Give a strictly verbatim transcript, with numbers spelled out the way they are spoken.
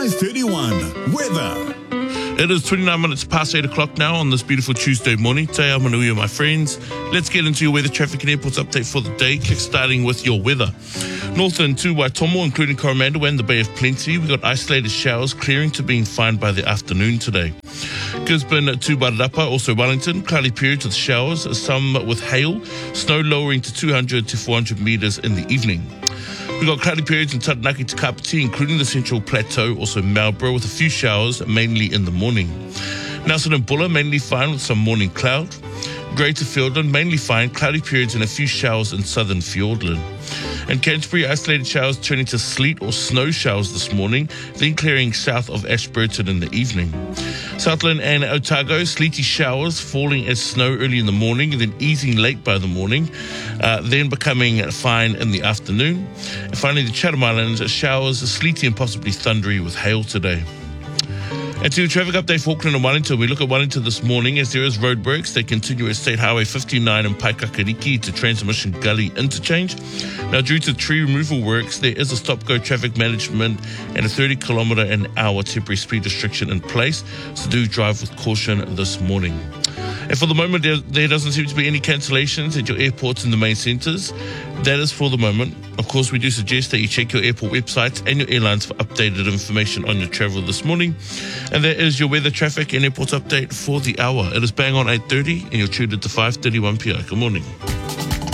five thirty-one. Weather. It is twenty-nine minutes past eight o'clock now on this beautiful Tuesday morning. Te ao manuia, my friends. Let's get into your weather, traffic and airports update for the day, kickstarting with your weather. North and to Waitomo, including Coromandel and the Bay of Plenty, we got isolated showers clearing to being fine by the afternoon today. Gisborne to Bararapa, also Wellington, cloudy periods with showers, some with hail, snow lowering to two hundred to four hundred metres in the evening. We've got cloudy periods in Taranaki to Kapiti, including the Central Plateau, also Marlborough, with a few showers, mainly in the morning. Nelson and Bulla, mainly fine with some morning cloud. Greater Fiordland, mainly fine, cloudy periods and a few showers in southern Fiordland. In Canterbury, isolated showers turning to sleet or snow showers this morning, then clearing south of Ashburton in the evening. Southland and Otago, sleety showers falling as snow early in the morning, and then easing late by the morning, uh, then becoming fine in the afternoon. And finally, the Chatham Islands, showers, sleety and possibly thundery with hail today. And to the traffic update for Auckland and Wellington, we look at Wellington this morning as there is roadworks. They continue at State Highway fifty-nine and Paikakariki to Transmission Gully interchange. Now, due to tree removal works, there is a stop-go traffic management and a thirty kilometre an hour temporary speed restriction in place, so do drive with caution this morning. And for the moment, there, there doesn't seem to be any cancellations at your airports in the main centres. That is for the moment. Of course, we do suggest that you check your airport websites and your airlines for updated information on your travel this morning. And that is your weather, traffic and airports update for the hour. It is bang on eight thirty and you're tuned into five thirty-one P I. Good morning.